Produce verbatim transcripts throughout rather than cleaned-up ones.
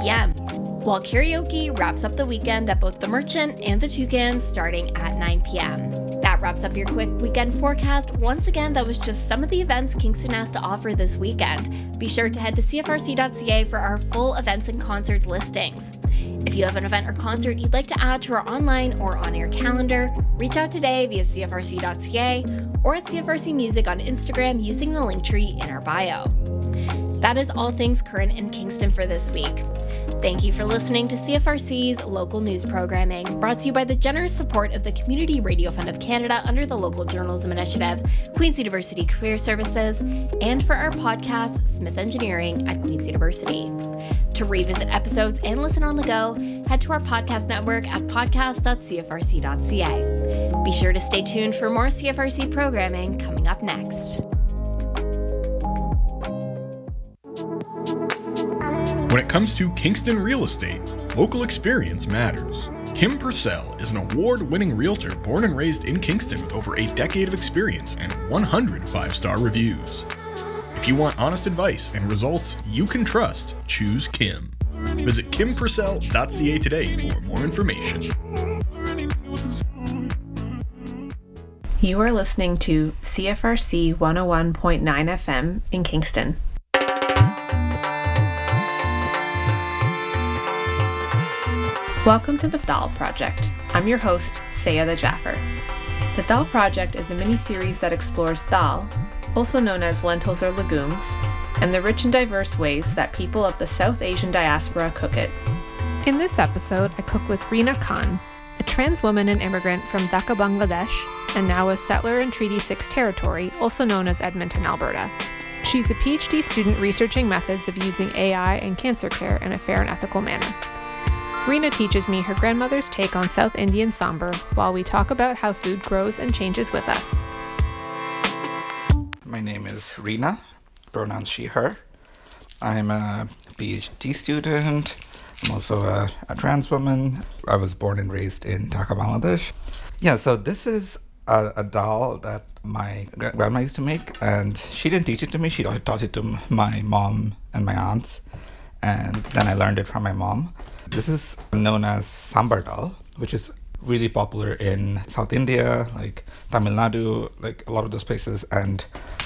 p.m., while karaoke wraps up the weekend at both the Merchant and the Toucan starting at nine p.m. That wraps up your quick weekend forecast. Once again, that was just some of the events Kingston has to offer this weekend. Be sure to head to c f r c dot c a for our full events and concerts listings. If you have an event or concert you'd like to add to our online or on-air calendar, reach out today via c f r c dot c a or at C F R C Music on Instagram using the link tree in our bio. That is all things current in Kingston for this week. Thank you for listening to C F R C's local news programming, brought to you by the generous support of the Community Radio Fund of Canada under the Local Journalism Initiative, Queen's University Career Services, and for our podcast, Smith Engineering at Queen's University. To revisit episodes and listen on the go, head to our podcast network at podcast dot c f r c dot c a. Be sure to stay tuned for more C F R C programming coming up next. When it comes to Kingston real estate, local experience matters. Kim Purcell is an award-winning realtor born and raised in Kingston with over a decade of experience and one hundred five-star reviews. If you want honest advice and results you can trust, choose Kim. Visit kim purcell dot c a today for more information. You are listening to C F R C one oh one point nine F M in Kingston. Welcome to the Dal Project. I'm your host, Sayeda Jaffer. The Dal Project is a mini-series that explores dal, also known as lentils or legumes, and the rich and diverse ways that people of the South Asian diaspora cook it. In this episode, I cook with Reena Khan, a trans woman and immigrant from Dhaka, Bangladesh, and now a settler in Treaty six territory, also known as Edmonton, Alberta. She's a PhD student researching methods of using A I and cancer care in a fair and ethical manner. Reena teaches me her grandmother's take on South Indian sambar while we talk about how food grows and changes with us. My name is Reena, pronouns she, her. I'm a PhD student. I'm also a, a trans woman. I was born and raised in Dhaka, Bangladesh. Yeah, so this is a, a dal that my gra- grandma used to make, and she didn't teach it to me. She taught it to my mom and my aunts, and then I learned it from my mom. This is known as sambar dal, which is really popular in South India, like Tamil Nadu, like a lot of those places. And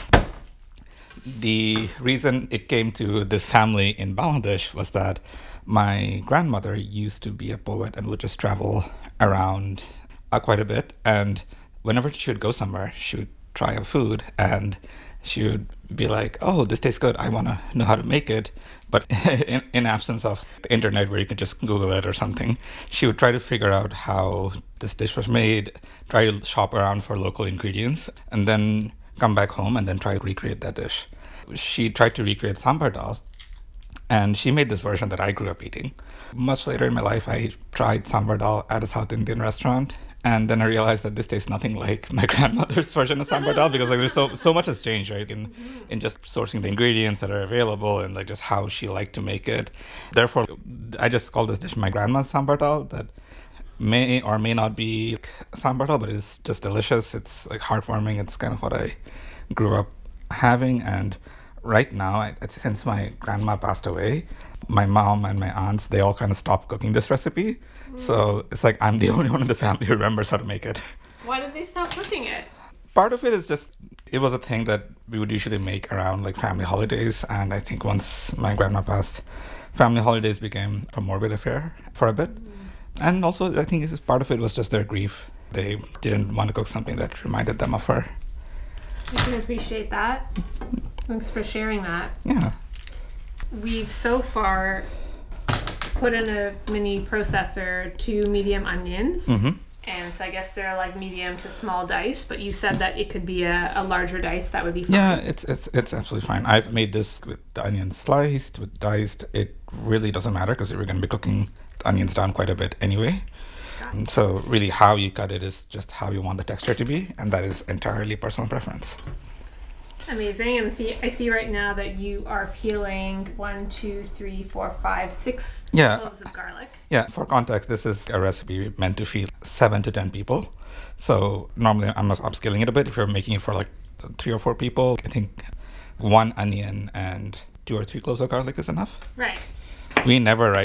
the reason it came to this family in Bangladesh was that my grandmother used to be a poet and would just travel around uh, quite a bit. And whenever she would go somewhere, she would try a food and she would be like, oh, this tastes good. I want to know how to make it. But in, in absence of the internet where you could just Google it or something, she would try to figure out how this dish was made, try to shop around for local ingredients, and then come back home and then try to recreate that dish. She tried to recreate sambar dal, and she made this version that I grew up eating. Much later in my life, I tried sambar dal at a South Indian restaurant, and then I realized that this tastes nothing like my grandmother's version of sambar dal because like there's so so much has changed, right? In in just sourcing the ingredients that are available and like just how she liked to make it. Therefore, I just call this dish my grandma's sambar dal that may or may not be sambar dal, but it's just delicious. It's like heartwarming. It's kind of what I grew up having. And right now, I, since my grandma passed away, my mom and my aunts, they all kind of stopped cooking this recipe. So it's like I'm the only one in the family who remembers how to make it. Why did they stop cooking it? Part of it is just, it was a thing that we would usually make around like family holidays. And I think once my grandma passed, family holidays became a morbid affair for a bit. Mm. And also I think it's, part of it was just their grief. They didn't want to cook something that reminded them of her. I can appreciate that. Thanks for sharing that. Yeah. We've so far put in a mini processor two medium onions. Mm-hmm. And so I guess they're like medium to small dice, but you said that it could be a, a larger dice that would be fine. Yeah, it's it's it's absolutely fine. I've made this with the onions sliced, with diced. It really doesn't matter because we're going to be cooking the onions down quite a bit anyway. And so really how you cut it is just how you want the texture to be, and that is entirely personal preference. Amazing. And see, I see right now that you are peeling one, two, three, four, five, six yeah. cloves of garlic. Yeah, for context, this is a recipe meant to feed seven to ten people. So normally I'm upscaling it a bit. If you're making it for like three or four people, I think one onion and two or three cloves of garlic is enough. Right. We never